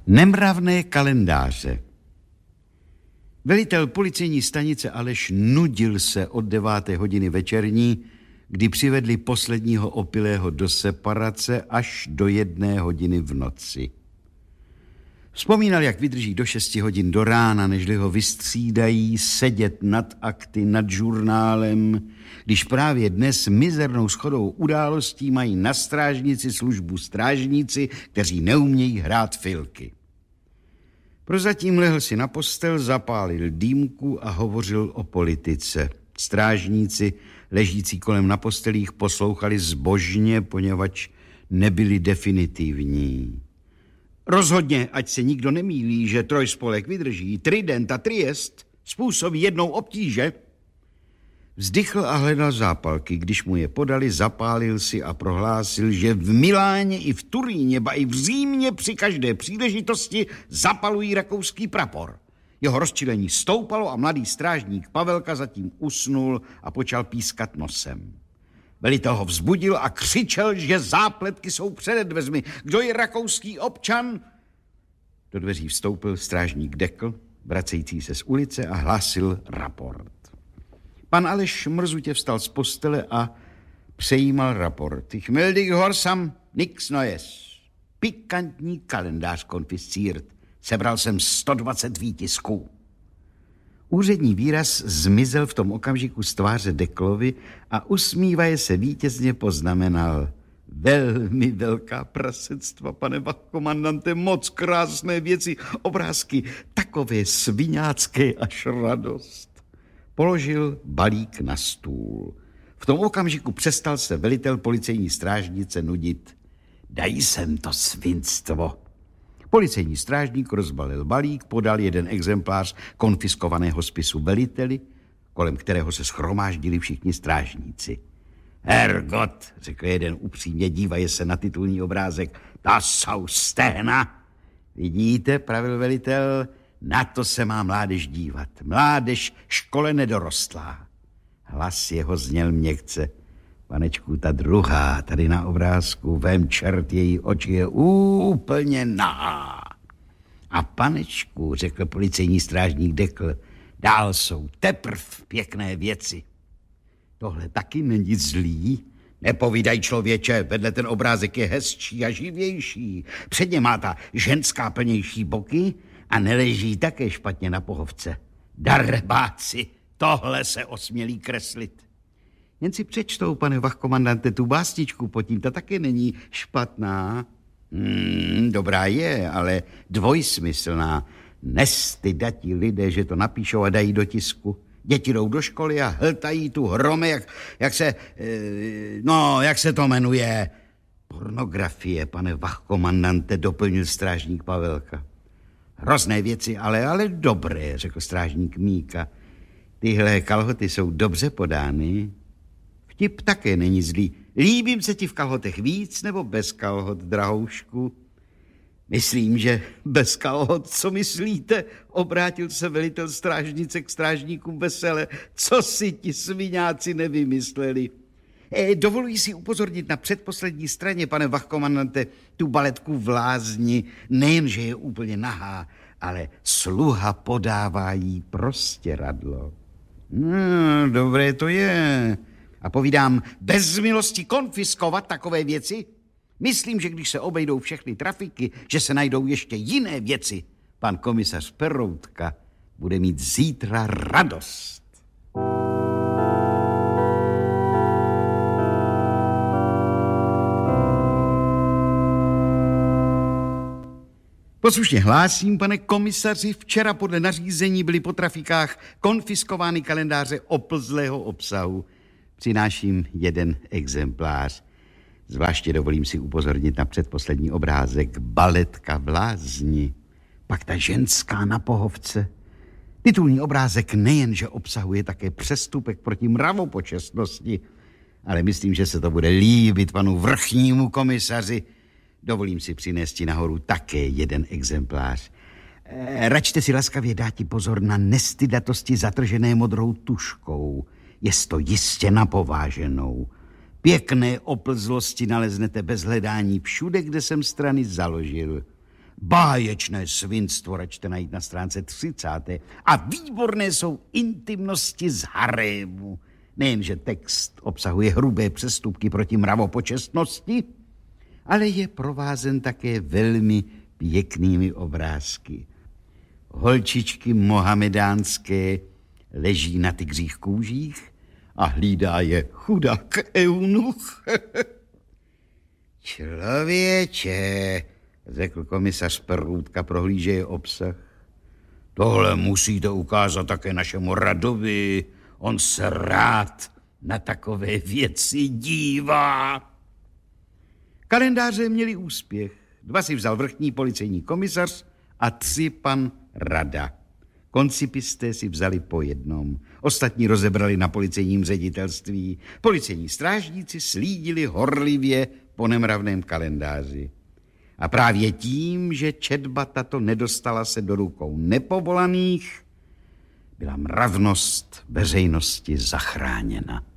Nemravné kalendáře. Velitel policejní stanice Aleš nudil se od 9. hodiny večerní, kdy přivedli posledního opilého do separace až do 1 hodiny v noci. Vzpomínal, jak vydrží do 6 hodin do rána, nežli ho vystřídají, sedět nad akty, nad žurnálem, když právě dnes mizernou shodou událostí mají na strážnici službu strážníci, kteří neumějí hrát filky. Prozatím lehl si na postel, zapálil dýmku a hovořil o politice. Strážníci, ležící kolem na postelích, poslouchali zbožně, poněvadž nebyli definitivní. Rozhodně, ať se nikdo nemýlí, že trojspolek vydrží, Trident a Triest způsobí jednou obtíže. Vzdychl a hledal zápalky. Když mu je podali, zapálil si a prohlásil, že v Miláně i v Turíně, ba i v Římě při každé příležitosti zapalují rakouský prapor. Jeho rozčilení stoupalo a mladý strážník Pavelka zatím usnul a počal pískat nosem. Velitel ho vzbudil a křičel, že zápletky jsou před dveřmi. Kdo je rakouský občan? Do dveří vstoupil strážník Dekl, vracející se z ulice, a hlásil raport. Pan Aleš mrzutě vstal z postele a přejímal raport. Ich melde dich horsam, nix Neues. Pikantní kalendář konfisciert. Sebral jsem 120 výtisků. Úřední výraz zmizel v tom okamžiku z tváře Deklovi a usmívaje se vítězně poznamenal. Velmi velká prasectva, pane vachkomandante, moc krásné věci, obrázky, takové sviňácké až radost. Položil balík na stůl. V tom okamžiku přestal se velitel policejní strážnice nudit. Daj sem to svinstvo. Policejní strážník rozbalil balík, podal jeden exemplář konfiskovaného spisu veliteli, kolem kterého se shromáždili všichni strážníci. Hergot, řekl jeden upřímně, dívaje se na titulní obrázek, to jsou stehna. Vidíte, pravil velitel, na to se má mládež dívat. Mládež škole nedorostlá. Hlas jeho zněl měkce. Panečku, ta druhá, tady na obrázku, vem čert, její oči je úplně nahá. A panečku, řekl policejní strážník Dekl, dál jsou teprv pěkné věci. Tohle taky není zlý. Nepovídaj, člověče, vedle ten obrázek je hezčí a živější. Předně má ta ženská plnější boky a neleží také špatně na pohovce. Darebáci, tohle se osmělí kreslit. Jen si přečtou, pane vachkomandante, tu básničku pod tím, ta taky není špatná. Dobrá je, ale dvojsmyslná. Nestydatí lidé, že to napíšou a dají do tisku. Děti jdou do školy a hltají tu hrome, jak se to jmenuje. Pornografie, pane vachkomandante, doplnil strážník Pavelka. Hrozné věci, ale dobré, řekl strážník Míka. Tyhle kalhoty jsou dobře podány. Vtip také není zlý. Líbím se ti v kalhotech víc nebo bez kalhot, drahoušku? Myslím, že bez kalhot, co myslíte? Obrátil se velitel strážnice k strážníkům vesele. Co si ti sviňáci nevymysleli? Dovoluji si upozornit na předposlední straně, pane vachkomandante, tu baletku v Lázni. Nejenže je úplně nahá, ale sluha podává jí prostěradlo. Dobré to je. A povídám, bez milosti konfiskovat takové věci? Myslím, že když se obejdou všechny trafiky, že se najdou ještě jiné věci. Pan komisař Peroutka bude mít zítra radost. Poslušně hlásím, pane komisaři, včera podle nařízení byly po trafikách konfiskovány kalendáře oplzlého obsahu. Přináším jeden exemplář. Zvláště dovolím si upozornit na předposlední obrázek. Baletka v Lázni. Pak ta ženská na pohovce. Titulní obrázek nejenže obsahuje také přestupek proti mravopočestnosti, ale myslím, že se to bude líbit panu vrchnímu komisaři. Dovolím si přinést nahoru také jeden exemplář. Račte si laskavě dáti pozor na nestydatosti zatržené modrou tuškou. Jest to jistě napováženou. Pěkné oplzlosti naleznete bez hledání všude, kde jsem strany založil. Báječné svinstvo račte najít na stránce 30. A výborné jsou intimnosti z harému. Nejenže text obsahuje hrubé přestupky proti mravopočestnosti, ale je provázen také velmi pěknými obrázky. Holčičky mohamedánské leží na tygřích kůžích a hlídá je chudák eunuch. Člověče, řekl komisař Perůtka, prohlížeje obsah. Tohle musíte ukázat také našemu Radovi. On se rád na takové věci dívá. Kalendáře měli úspěch. 2 si vzal vrchní policejní komisař a 3 pan Rada. Koncipisté si vzali po jednom. Ostatní rozebrali na policejním ředitelství. Policejní strážníci slídili horlivě po nemravném kalendáři. A právě tím, že četba tato nedostala se do rukou nepovolaných, byla mravnost veřejnosti zachráněna.